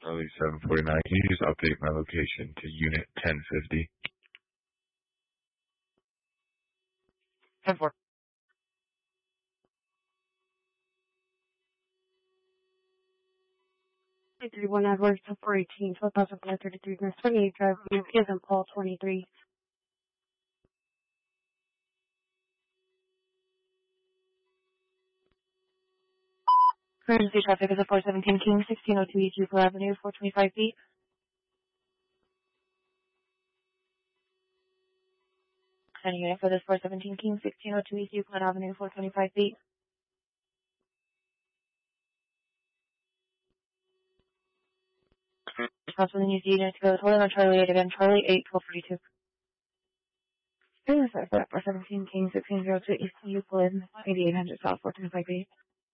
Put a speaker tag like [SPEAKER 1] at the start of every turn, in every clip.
[SPEAKER 1] Early 749. Can you just update my location to unit 1050?
[SPEAKER 2] 10-4.
[SPEAKER 3] 31 Edwards, 418, 12,533, North 28 Drive, Gives and Paul 23.
[SPEAKER 2] Emergency traffic is at 417 King, 1602 East Euclid Avenue, 425 feet. Any unit for this 417 King, 1602 East Euclid Avenue, 425 feet. Possible the news unit to go holding on Charlie 8 again, Charlie 8, 1242.
[SPEAKER 3] This is 417 King, 1602 East Euclid, 8800 South, 425 feet.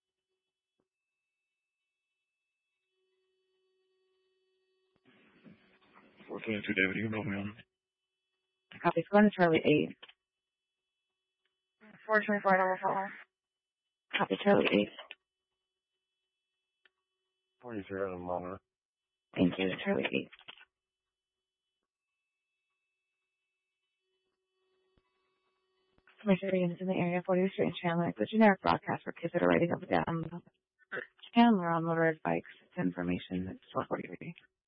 [SPEAKER 1] 422 David, you can move me on.
[SPEAKER 3] Copy, going to Charlie 8.
[SPEAKER 2] 424 Dollar.
[SPEAKER 3] Copy, Charlie 8.
[SPEAKER 1] 43 on the monitor.
[SPEAKER 3] Thank you, Charlie 8. Commercial units in the area, 40th Street and Chandler. It's a generic broadcast for kids that are riding up and down Chandler on motorized bikes. It's information. It's 443.